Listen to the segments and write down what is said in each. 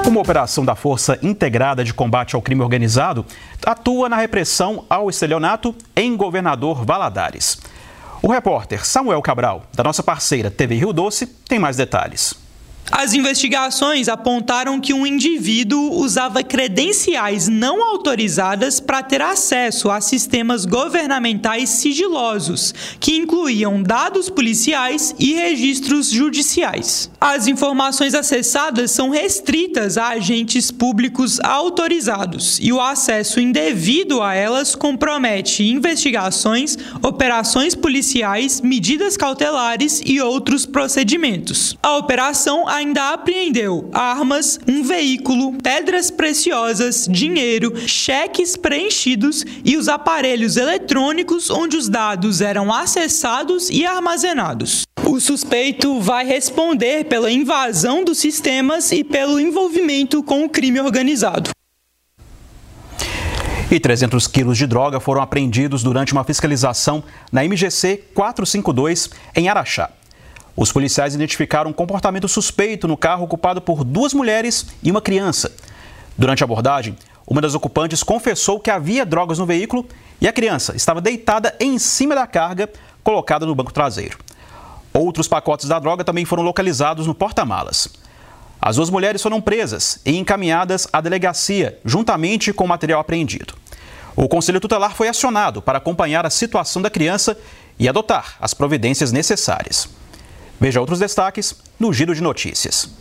Uma operação da Força Integrada de Combate ao Crime Organizado atua na repressão ao estelionato em Governador Valadares. O repórter Samuel Cabral, da nossa parceira TV Rio Doce, tem mais detalhes. As investigações apontaram que um indivíduo usava credenciais não autorizadas para ter acesso a sistemas governamentais sigilosos, que incluíam dados policiais e registros judiciais. As informações acessadas são restritas a agentes públicos autorizados e o acesso indevido a elas compromete investigações, operações policiais, medidas cautelares e outros procedimentos. A operação ainda apreendeu armas, um veículo, pedras preciosas, dinheiro, cheques preenchidos e os aparelhos eletrônicos onde os dados eram acessados e armazenados. O suspeito vai responder pela invasão dos sistemas e pelo envolvimento com o crime organizado. E 300 quilos de droga foram apreendidos durante uma fiscalização na MGC 452 em Araxá. Os policiais identificaram um comportamento suspeito no carro ocupado por 2 mulheres e uma criança. Durante a abordagem, uma das ocupantes confessou que havia drogas no veículo e a criança estava deitada em cima da carga colocada no banco traseiro. Outros pacotes da droga também foram localizados no porta-malas. As 2 mulheres foram presas e encaminhadas à delegacia, juntamente com o material apreendido. O Conselho Tutelar foi acionado para acompanhar a situação da criança e adotar as providências necessárias. Veja outros destaques no Giro de Notícias.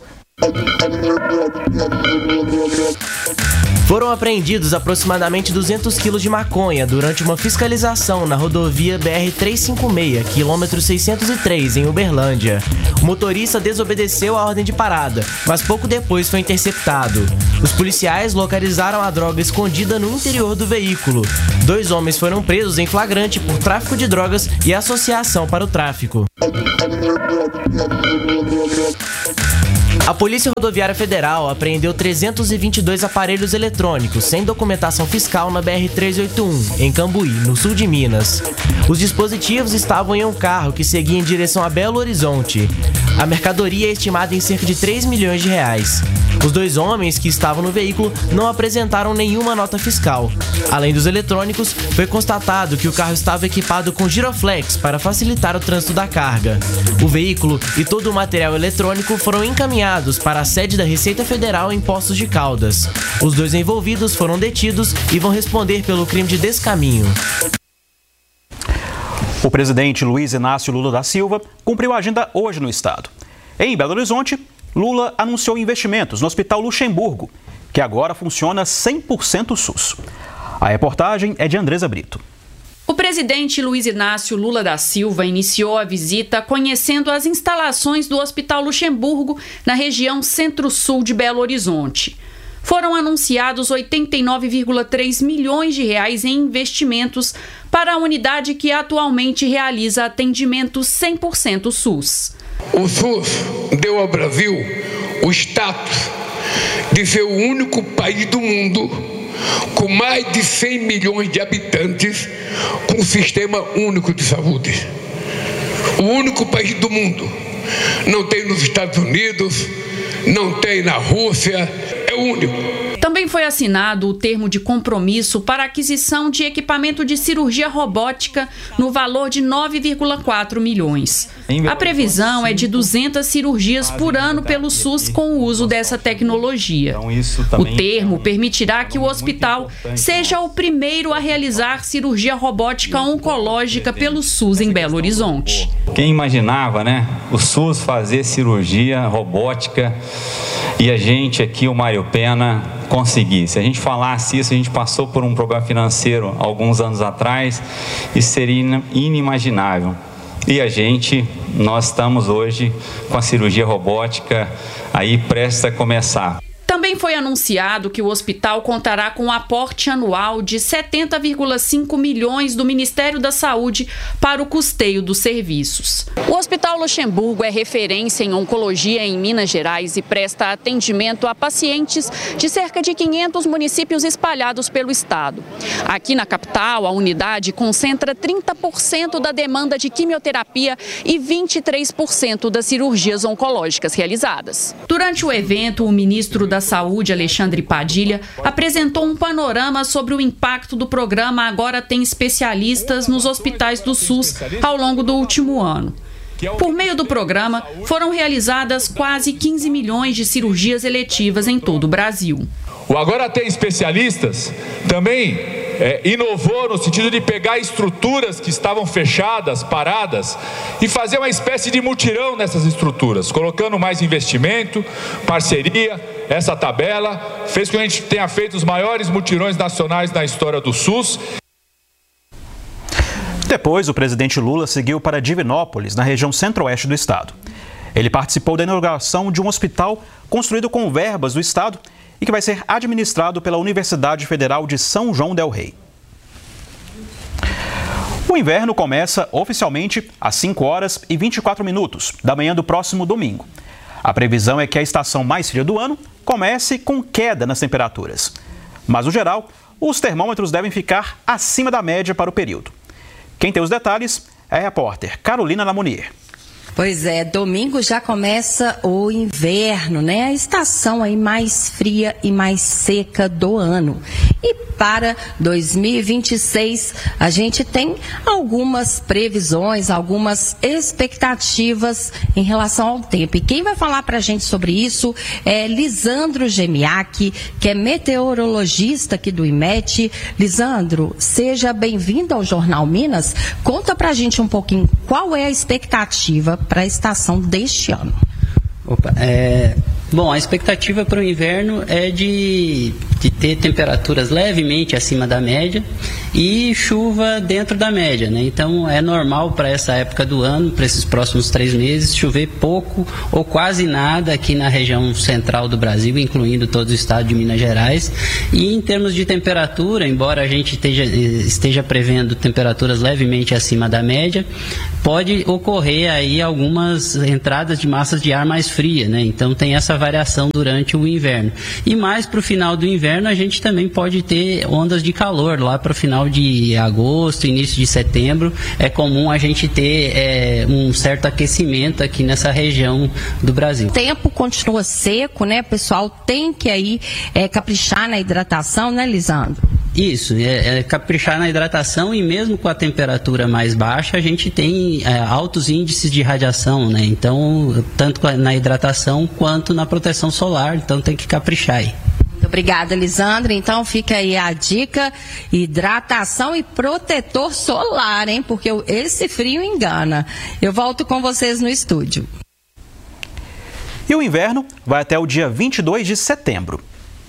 Foram apreendidos aproximadamente 200 quilos de maconha durante uma fiscalização na rodovia BR-356, quilômetro 603, em Uberlândia. O motorista desobedeceu a ordem de parada, mas pouco depois foi interceptado. Os policiais localizaram a droga escondida no interior do veículo. 2 homens foram presos em flagrante por tráfico de drogas e associação para o tráfico. A Polícia Rodoviária Federal apreendeu 322 aparelhos eletrônicos sem documentação fiscal na BR-381, em Cambuí, no sul de Minas. Os dispositivos estavam em um carro que seguia em direção a Belo Horizonte. A mercadoria é estimada em cerca de 3 milhões de reais. Os 2 homens que estavam no veículo não apresentaram nenhuma nota fiscal. Além dos eletrônicos, foi constatado que o carro estava equipado com giroflex para facilitar o trânsito da carga. O veículo e todo o material eletrônico foram encaminhados para a sede da Receita Federal em Poços de Caldas. Os 2 envolvidos foram detidos e vão responder pelo crime de descaminho. O presidente Luiz Inácio Lula da Silva cumpriu a agenda hoje no estado. Em Belo Horizonte, Lula anunciou investimentos no Hospital Luxemburgo, que agora funciona 100% SUS. A reportagem é de Andresa Brito. O presidente Luiz Inácio Lula da Silva iniciou a visita conhecendo as instalações do Hospital Luxemburgo na região centro-sul de Belo Horizonte. Foram anunciados 89,3 milhões de reais em investimentos para a unidade que atualmente realiza atendimento 100% SUS. O SUS deu ao Brasil o status de ser o único país do mundo com mais de 100 milhões de habitantes com um sistema único de saúde. O único país do mundo. Não tem nos Estados Unidos, não tem na Rússia, é o único. Também foi assinado o termo de compromisso para a aquisição de equipamento de cirurgia robótica no valor de 9,4 milhões. A previsão é de 200 cirurgias por ano pelo SUS com o uso dessa tecnologia. O termo permitirá que o hospital seja o primeiro a realizar cirurgia robótica oncológica pelo SUS em Belo Horizonte. Quem imaginava, né? O SUS fazer cirurgia robótica e a gente aqui, o Mário Pena, conseguir. Se a gente falasse isso, a gente passou por um problema financeiro alguns anos atrás, isso seria inimaginável. E nós estamos hoje com a cirurgia robótica aí prestes a começar. Também foi anunciado que o hospital contará com um aporte anual de 70,5 milhões do Ministério da Saúde para o custeio dos serviços. O Hospital Luxemburgo é referência em oncologia em Minas Gerais e presta atendimento a pacientes de cerca de 500 municípios espalhados pelo estado. Aqui na capital, a unidade concentra 30% da demanda de quimioterapia e 23% das cirurgias oncológicas realizadas. Durante o evento, o ministro da Saúde, Saúde, Alexandre Padilha, apresentou um panorama sobre o impacto do programa Agora Tem Especialistas nos hospitais do SUS ao longo do último ano. Por meio do programa, foram realizadas quase 15 milhões de cirurgias eletivas em todo o Brasil. O Agora Tem Especialistas também inovou no sentido de pegar estruturas que estavam fechadas, paradas, e fazer uma espécie de mutirão nessas estruturas, colocando mais investimento, parceria. Essa tabela fez com que a gente tenha feito os maiores mutirões nacionais na história do SUS. Depois, o presidente Lula seguiu para Divinópolis, na região centro-oeste do estado. Ele participou da inauguração de um hospital construído com verbas do estado e que vai ser administrado pela Universidade Federal de São João del Rei. O inverno começa oficialmente às 5h24 da manhã do próximo domingo. A previsão é que a estação mais fria do ano comece com queda nas temperaturas. Mas, no geral, os termômetros devem ficar acima da média para o período. Quem tem os detalhes é a repórter Carolina Lamounier. Pois é, domingo já começa o inverno, né? A estação aí mais fria e mais seca do ano. E para 2026, a gente tem algumas previsões, algumas expectativas em relação ao tempo. E quem vai falar para a gente sobre isso é Lisandro Gemiak, que é meteorologista aqui do IMET. Lisandro, seja bem-vindo ao Jornal Minas. Conta para a gente um pouquinho qual é a expectativa para a estação deste ano. Bom, a expectativa para o inverno é de ter temperaturas levemente acima da média e chuva dentro da média, né? Então é normal para essa época do ano, para esses próximos 3 meses, chover pouco ou quase nada aqui na região central do Brasil, incluindo todo o estado de Minas Gerais. E em termos de temperatura, embora a gente esteja prevendo temperaturas levemente acima da média, pode ocorrer aí algumas entradas de massas de ar mais fria, né? Então tem essa variação durante o inverno. E mais para o final do inverno, a gente também pode ter ondas de calor lá para o final de agosto, início de setembro. É comum a gente ter um certo aquecimento aqui nessa região do Brasil. O tempo continua seco, né? O pessoal tem que aí caprichar na hidratação, né, Lisandro? Isso, caprichar na hidratação, e mesmo com a temperatura mais baixa, a gente tem altos índices de radiação, né? Então, tanto na hidratação quanto na proteção solar, então tem que caprichar aí. Muito obrigada, Lisandro. Então fica aí a dica: hidratação e protetor solar, hein? Porque esse frio engana. Eu volto com vocês no estúdio. E o inverno vai até o dia 22 de setembro.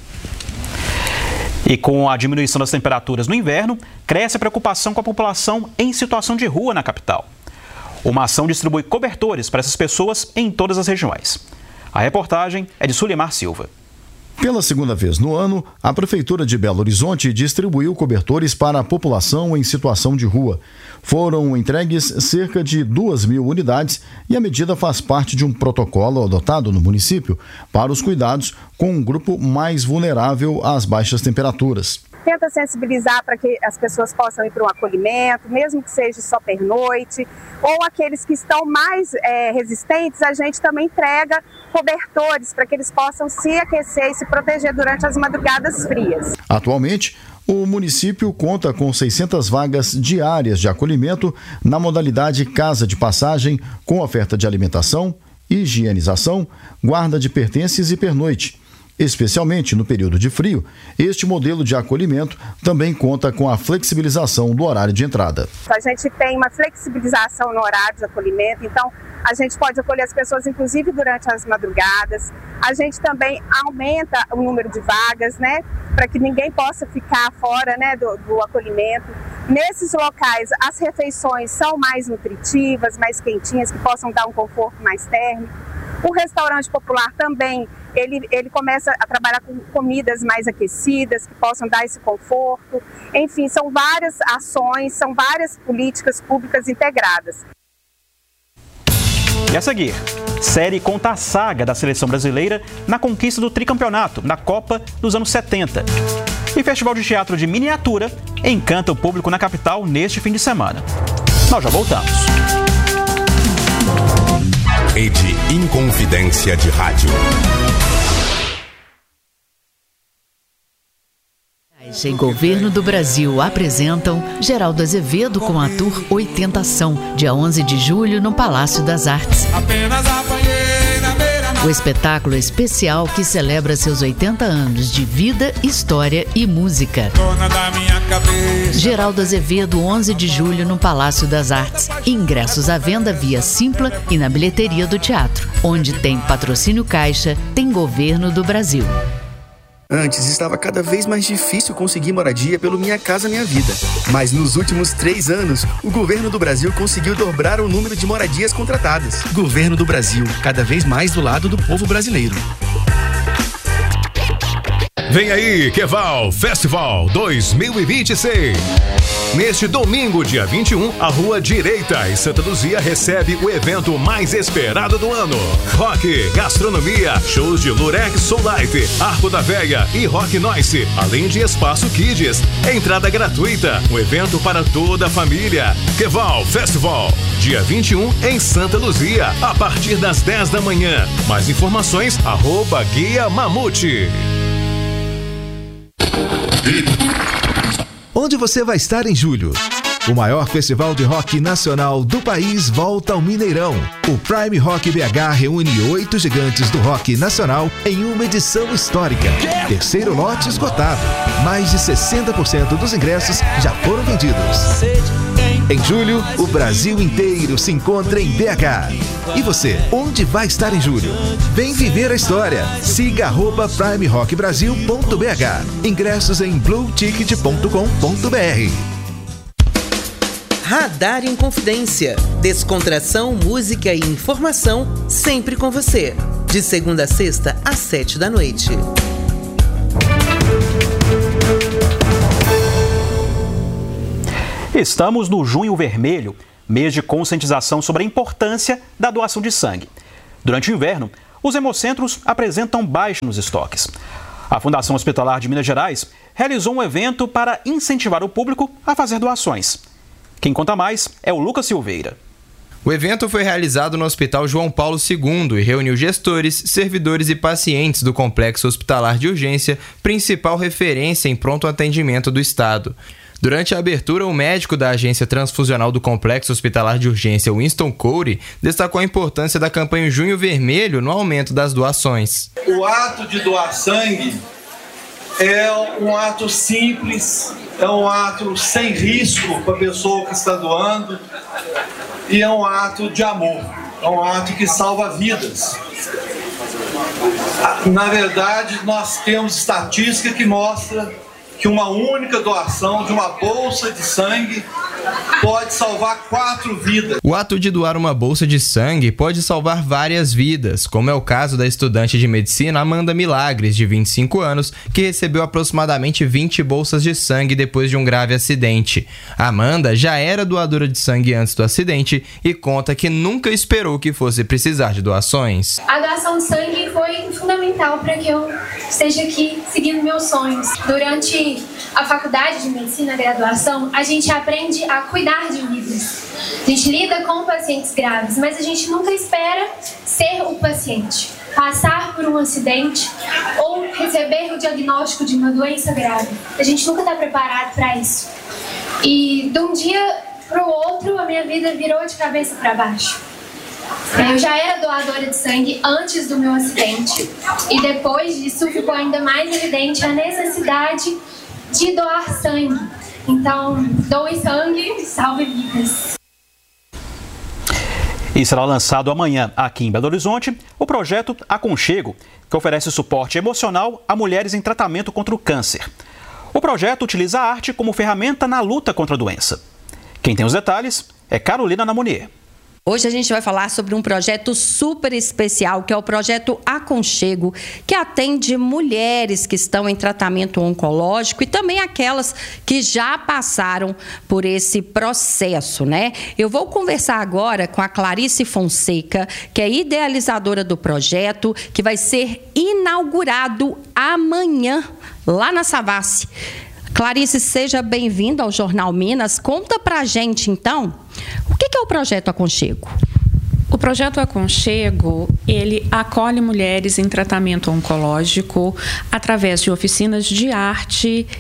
E com a diminuição das temperaturas no inverno, cresce a preocupação com a população em situação de rua na capital. Uma ação distribui cobertores para essas pessoas em todas as regiões. A reportagem é de Sulimar Silva. Pela segunda vez no ano, a Prefeitura de Belo Horizonte distribuiu cobertores para a população em situação de rua. Foram entregues cerca de 2.000 unidades e a medida faz parte de um protocolo adotado no município para os cuidados com um grupo mais vulnerável às baixas temperaturas. Tenta sensibilizar para que as pessoas possam ir para um acolhimento, mesmo que seja só pernoite, ou aqueles que estão mais resistentes, a gente também entrega cobertores para que eles possam se aquecer e se proteger durante as madrugadas frias. Atualmente, o município conta com 600 vagas diárias de acolhimento na modalidade casa de passagem, com oferta de alimentação, higienização, guarda de pertences e pernoite. Especialmente no período de frio, este modelo de acolhimento também conta com a flexibilização do horário de entrada. A gente tem uma flexibilização no horário de acolhimento, então a gente pode acolher as pessoas inclusive durante as madrugadas. A gente também aumenta o número de vagas, né, para que ninguém possa ficar fora, né, do acolhimento. Nesses locais, as refeições são mais nutritivas, mais quentinhas, que possam dar um conforto mais térmico. O restaurante popular também, ele começa a trabalhar com comidas mais aquecidas, que possam dar esse conforto. Enfim, são várias ações, são várias políticas públicas integradas. E a seguir, série conta a saga da seleção brasileira na conquista do tricampeonato na Copa dos anos 70. E Festival de Teatro de Miniatura encanta o público na capital neste fim de semana. Nós já voltamos. Rede Inconfidência de Rádio. E Governo do Brasil apresentam Geraldo Azevedo com a Tour 80ação, dia 11 de julho no Palácio das Artes. O espetáculo especial que celebra seus 80 anos de vida, história e música. Geraldo Azevedo, 11 de julho no Palácio das Artes. Ingressos à venda via Simpla e na bilheteria do teatro. Onde tem patrocínio Caixa, tem Governo do Brasil. Antes estava cada vez mais difícil conseguir moradia pelo Minha Casa Minha Vida. Mas nos últimos 3 anos, o Governo do Brasil conseguiu dobrar o número de moradias contratadas. Governo do Brasil, cada vez mais do lado do povo brasileiro. Vem aí, Keval Festival 2026. Neste domingo, dia 21, a Rua Direita, em Santa Luzia, recebe o evento mais esperado do ano. Rock, gastronomia, shows de Lurek Soul Light, Arco da Véia e Rock Noise, além de espaço Kids. Entrada gratuita, um evento para toda a família. Keval Festival, dia 21, em Santa Luzia, a partir das 10 da manhã. Mais informações, @Guia Mamute. Onde você vai estar em julho? O maior festival de rock nacional do país volta ao Mineirão. O Prime Rock BH reúne 8 gigantes do rock nacional em uma edição histórica. Terceiro lote esgotado. Mais de 60% dos ingressos já foram vendidos. Em julho, o Brasil inteiro se encontra em BH. E você, onde vai estar em julho? Vem viver a história. Siga @primerockbrasil.bh. Ingressos em blueticket.com.br. Radar Inconfidência. Descontração, música e informação sempre com você. De segunda a sexta, às 7 da noite. Estamos no Junho Vermelho, mês de conscientização sobre a importância da doação de sangue. Durante o inverno, os hemocentros apresentam baixa nos estoques. A Fundação Hospitalar de Minas Gerais realizou um evento para incentivar o público a fazer doações. Quem conta mais é o Lucas Silveira. O evento foi realizado no Hospital João Paulo II e reuniu gestores, servidores e pacientes do Complexo Hospitalar de Urgência, principal referência em pronto atendimento do Estado. Durante a abertura, o médico da Agência Transfusional do Complexo Hospitalar de Urgência, Winston Coury, destacou a importância da campanha Junho Vermelho no aumento das doações. O ato de doar sangue é um ato simples, é um ato sem risco para a pessoa que está doando e é um ato de amor, é um ato que salva vidas. Na verdade, nós temos estatística que mostra que uma única doação de uma bolsa de sangue pode salvar 4 vidas. O ato de doar uma bolsa de sangue pode salvar várias vidas, como é o caso da estudante de medicina Amanda Milagres, de 25 anos, que recebeu aproximadamente 20 bolsas de sangue depois de um grave acidente. A Amanda já era doadora de sangue antes do acidente e conta que nunca esperou que fosse precisar de doações. A doação de sangue foi fundamental para que eu esteja aqui seguindo meus sonhos. Durante a faculdade de medicina, a graduação, a gente aprende a cuidar de vidas. A gente lida com pacientes graves, mas a gente nunca espera ser o paciente, passar por um acidente ou receber o diagnóstico de uma doença grave. A gente nunca está preparado para isso. E de um dia para o outro, a minha vida virou de cabeça para baixo. Eu já era doadora de sangue antes do meu acidente e depois disso ficou ainda mais evidente a necessidade de doar sangue. Então, doe sangue, salve vidas. E será lançado amanhã, aqui em Belo Horizonte, o projeto Aconchego, que oferece suporte emocional a mulheres em tratamento contra o câncer. O projeto utiliza a arte como ferramenta na luta contra a doença. Quem tem os detalhes é Carolina Namonier. Hoje a gente vai falar sobre um projeto super especial, que é o projeto Aconchego, que atende mulheres que estão em tratamento oncológico e também aquelas que já passaram por esse processo, né? Eu vou conversar agora com a Clarice Fonseca, que é idealizadora do projeto, que vai ser inaugurado amanhã, lá na Savassi. Clarice, seja bem-vinda ao Jornal Minas. Conta pra gente, então, o que é o projeto Aconchego? O projeto Aconchego, ele acolhe mulheres em tratamento oncológico através de oficinas de arte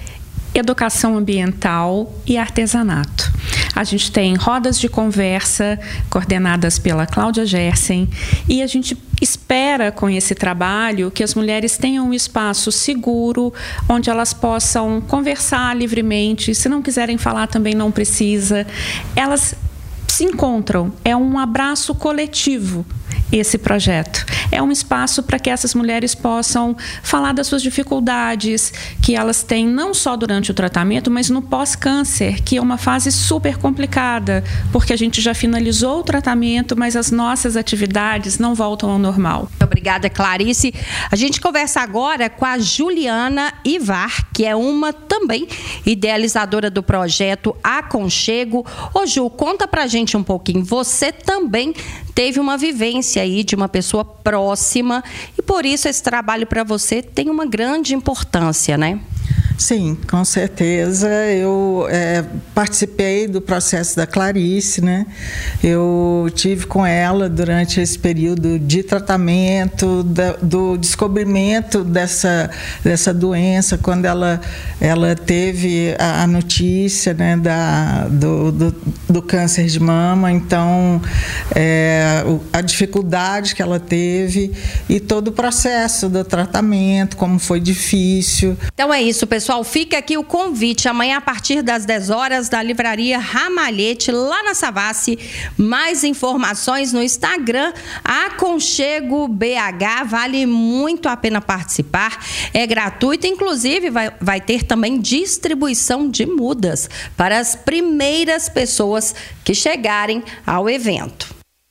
educação ambiental e artesanato. A gente tem rodas de conversa coordenadas pela Cláudia Gersen e a gente espera com esse trabalho que as mulheres tenham um espaço seguro onde elas possam conversar livremente. Se não quiserem falar, também não precisa. Elas se encontram, é um abraço coletivo esse projeto. É um espaço para que essas mulheres possam falar das suas dificuldades que elas têm não só durante o tratamento, mas no pós-câncer, que é uma fase super complicada, porque a gente já finalizou o tratamento, mas as nossas atividades não voltam ao normal. Obrigada, Clarice. A gente conversa agora com a Juliana Ivar, que é uma também idealizadora do projeto Aconchego. Ô Ju, conta pra gente um pouquinho. Você também teve uma vivência aí de uma pessoa próxima e por isso esse trabalho para você tem uma grande importância, né? Sim, com certeza. Eu participei do processo da Clarice, né? Eu tive com ela durante esse período de tratamento, do descobrimento dessa doença, quando ela teve a notícia, né, do câncer de mama. Então, a dificuldade que ela teve e todo o processo do tratamento, como foi difícil. Então é isso, pessoal. Fica aqui o convite. Amanhã, a partir das 10 horas, da Livraria Ramalhete, lá na Savassi. Mais informações no Instagram, Aconchego BH. Vale muito a pena participar. É gratuito, inclusive vai ter também distribuição de mudas para as primeiras pessoas que chegarem ao evento.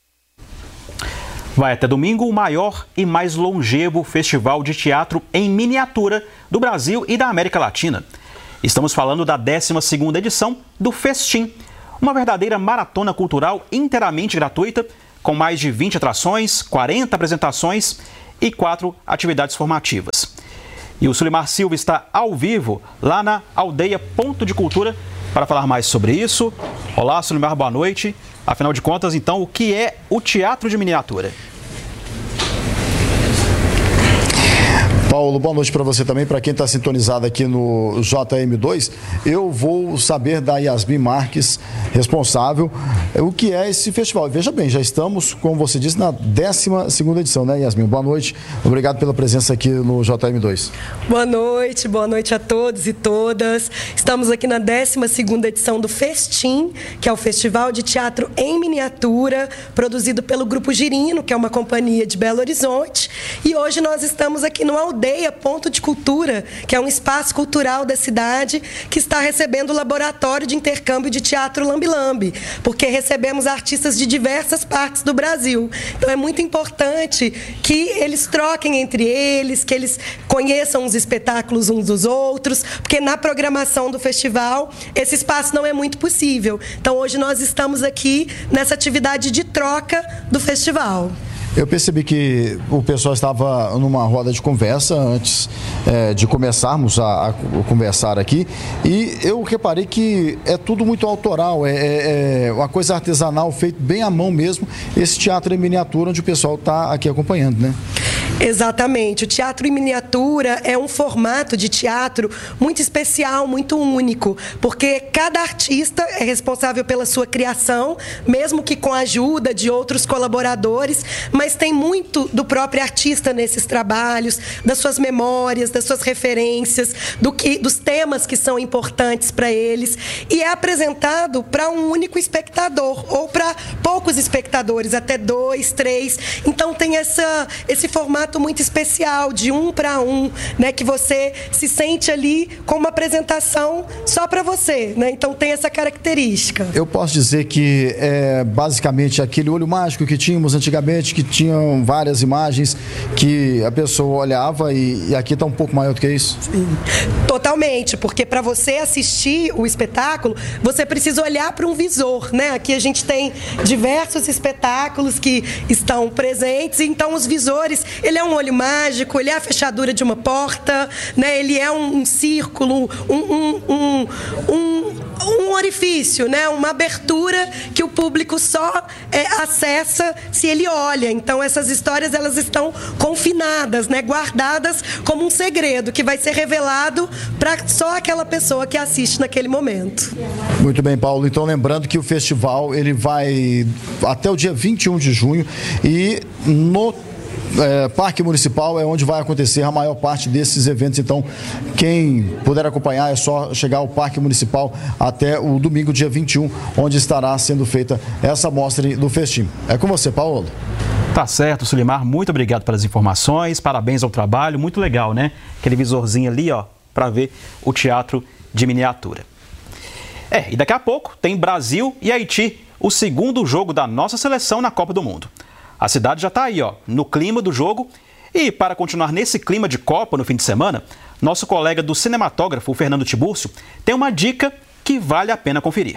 Vai até domingo o maior e mais longevo festival de teatro em miniatura do Brasil e da América Latina. Estamos falando da 12ª edição do Festim, uma verdadeira maratona cultural inteiramente gratuita, com mais de 20 atrações, 40 apresentações e 4 atividades formativas. E o Sulimar Silva está ao vivo lá na aldeia Ponto de Cultura para falar mais sobre isso. Olá, Sulimar, boa noite. Afinal de contas, então, o que é o teatro de miniatura? Paulo, boa noite para você também, para quem está sintonizado aqui no JM2. Eu vou saber da Yasmin Marques, responsável, o que é esse festival. Veja bem, já estamos, como você disse, na 12ª edição, né, Yasmin? Boa noite, obrigado pela presença aqui no JM2. Boa noite a todos e todas. Estamos aqui na 12ª edição do Festim, que é o Festival de Teatro em Miniatura, produzido pelo Grupo Girino, que é uma companhia de Belo Horizonte. E hoje nós estamos aqui no Aldeia Ponto de Cultura, que é um espaço cultural da cidade que está recebendo o laboratório de intercâmbio de teatro Lambi Lambi, porque recebemos artistas de diversas partes do Brasil. Então é muito importante que eles troquem entre eles, que eles conheçam os espetáculos uns dos outros, porque na programação do festival esse espaço não é muito possível. Então hoje nós estamos aqui nessa atividade de troca do festival. Eu percebi que o pessoal estava numa roda de conversa antes de começarmos a conversar aqui e eu reparei que é tudo muito autoral, é uma coisa artesanal, feito bem à mão mesmo, esse teatro em miniatura onde o pessoal está aqui acompanhando, né? Exatamente. O teatro em miniatura é um formato de teatro muito especial, muito único, porque cada artista é responsável pela sua criação, mesmo que com a ajuda de outros colaboradores, mas tem muito do próprio artista nesses trabalhos, das suas memórias, das suas referências, dos temas que são importantes para eles, e é apresentado para um único espectador, ou para poucos espectadores, até 2, 3. Então tem esse formato muito especial, de 1 para 1, né, que você se sente ali com uma apresentação só para você, né? Então tem essa característica. Eu posso dizer que é basicamente aquele olho mágico que tínhamos antigamente, que tinham várias imagens que a pessoa olhava e aqui está um pouco maior do que isso? Sim, totalmente, porque para você assistir o espetáculo, você precisa olhar para um visor, né? Aqui a gente tem diversos espetáculos que estão presentes, então os visores, ele é um olho mágico, ele é a fechadura de uma porta, né? Ele é um círculo, um orifício, né? Uma abertura que o público só acessa se ele olha. Então essas histórias elas estão confinadas, né? Guardadas como um segredo que vai ser revelado para só aquela pessoa que assiste naquele momento. Muito bem, Paulo. Então lembrando que o festival ele vai até o dia 21 de junho e no Parque Municipal é onde vai acontecer a maior parte desses eventos. Então, quem puder acompanhar é só chegar ao Parque Municipal até o domingo, dia 21, onde estará sendo feita essa mostra do Festim. É com você, Paulo. Tá certo, Sulimar. Muito obrigado pelas informações. Parabéns ao trabalho. Muito legal, né? Aquele visorzinho ali, ó, para ver o teatro de miniatura. E daqui a pouco tem Brasil e Haiti, o segundo jogo da nossa seleção na Copa do Mundo. A cidade já está aí, ó, no clima do jogo. E para continuar nesse clima de Copa no fim de semana, nosso colega do cinematógrafo, Fernando Tibúrcio, tem uma dica que vale a pena conferir.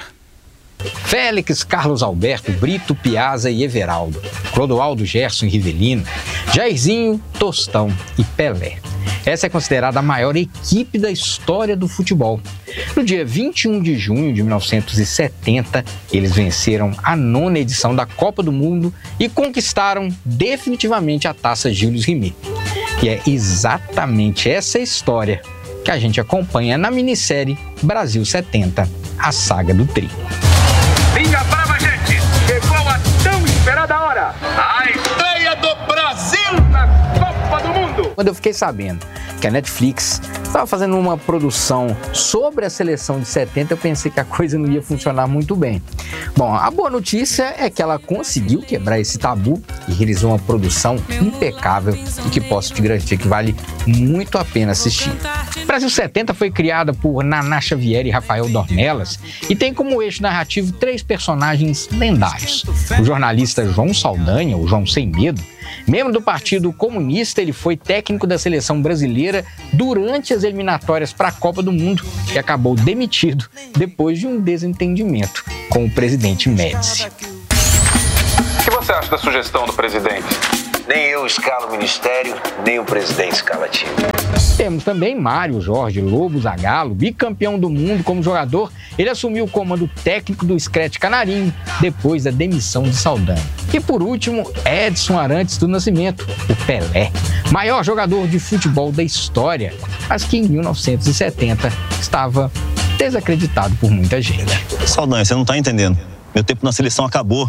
Félix, Carlos Alberto, Brito, Piazza e Everaldo, Clodoaldo, Gerson e Rivelino, Jairzinho, Tostão e Pelé. Essa é considerada a maior equipe da história do futebol. No dia 21 de junho de 1970, eles venceram a 9ª edição da Copa do Mundo e conquistaram definitivamente a Taça Jules Rimet. E é exatamente essa história que a gente acompanha na minissérie Brasil 70, a saga do Tri. Linha brava, gente! Chegou a tão esperada hora! A estreia do Brasil na Copa do Mundo! Quando eu fiquei sabendo que a Netflix estava fazendo uma produção sobre a seleção de 70, eu pensei que a coisa não ia funcionar muito bem. Bom, a boa notícia é que ela conseguiu quebrar esse tabu e realizou uma produção impecável e que posso te garantir que vale muito a pena assistir. Brasil 70 foi criada por Naná Xavier e Rafael Dornelas e tem como eixo narrativo 3 personagens lendários. O jornalista João Saldanha, o João Sem Medo, membro do Partido Comunista, ele foi técnico da seleção brasileira durante as eliminatórias para a Copa do Mundo e acabou demitido depois de um desentendimento com o presidente Médici. O que você acha da sugestão do presidente? Nem eu escalo o ministério, nem o presidente escala time. Temos também Mário Jorge Lobo Zagallo, bicampeão do mundo como jogador. Ele assumiu o comando técnico do Screte Canarinho depois da demissão de Saldanha. E por último, Edson Arantes do Nascimento, o Pelé, maior jogador de futebol da história, mas que em 1970 estava desacreditado por muita gente. Saldanha, você não está entendendo. Meu tempo na seleção acabou.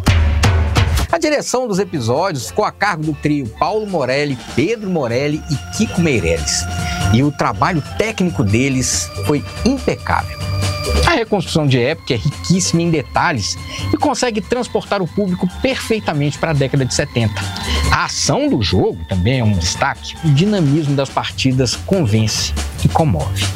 A direção dos episódios ficou a cargo do trio Paulo Morelli, Pedro Morelli e Kiko Meireles. E o trabalho técnico deles foi impecável. A reconstrução de época é riquíssima em detalhes e consegue transportar o público perfeitamente para a década de 70. A ação do jogo também é um destaque. O dinamismo das partidas convence e comove.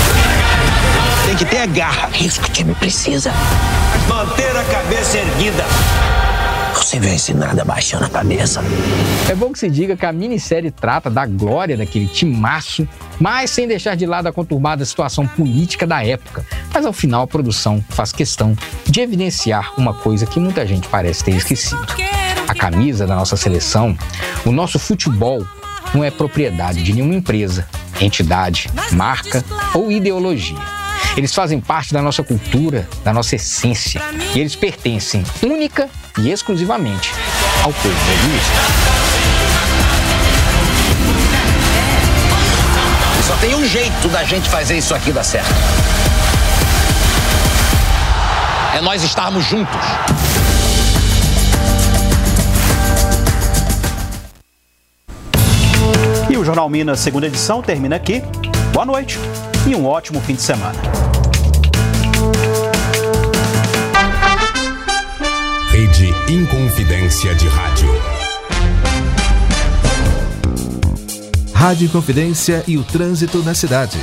Tem que ter a garra. É isso que o time precisa. Manter a cabeça erguida. Você vence nada baixando a cabeça. É bom que se diga que a minissérie trata da glória daquele timaço, mas sem deixar de lado a conturbada situação política da época. Mas ao final a produção faz questão de evidenciar uma coisa que muita gente parece ter esquecido. A camisa da nossa seleção, o nosso futebol, não é propriedade de nenhuma empresa, entidade, marca ou ideologia. Eles fazem parte da nossa cultura, da nossa essência. E eles pertencem única e exclusivamente ao povo brasileiro. Só tem um jeito da gente fazer isso aqui dar certo. É nós estarmos juntos. E o Jornal Minas, segunda edição, termina aqui. Boa noite e um ótimo fim de semana. Rede Inconfidência de Rádio. Rádio Inconfidência e o trânsito na cidade.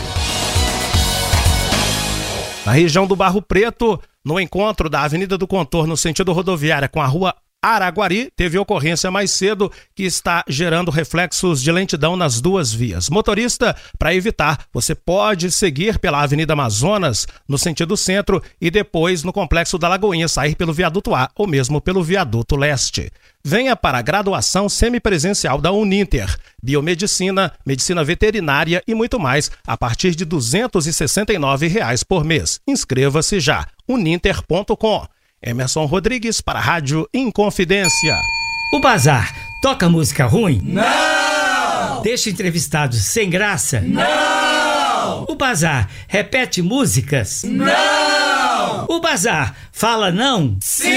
Na região do Barro Preto, no encontro da Avenida do Contorno, sentido rodoviária, com a rua Araguari, teve ocorrência mais cedo que está gerando reflexos de lentidão nas duas vias. Motorista, para evitar, você pode seguir pela Avenida Amazonas no sentido centro e depois no Complexo da Lagoinha, sair pelo Viaduto A ou mesmo pelo Viaduto Leste. venha para a graduação semipresencial da Uninter. Biomedicina, medicina veterinária e muito mais, a partir de R$ 269 por mês. Inscreva-se já, uninter.com. Emerson Rodrigues para a Rádio Inconfidência. O Bazar toca música ruim? Não! Deixa entrevistados sem graça? Não! O Bazar repete músicas? Não! O Bazar fala não? Sim!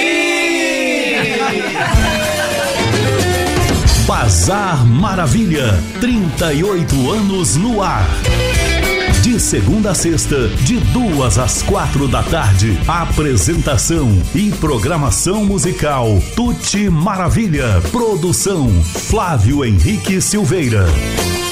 Bazar Maravilha, 38 anos no ar. De segunda a sexta, de 2 às 4 da tarde. Apresentação e programação musical Tuti Maravilha. Produção Flávio Henrique Silveira.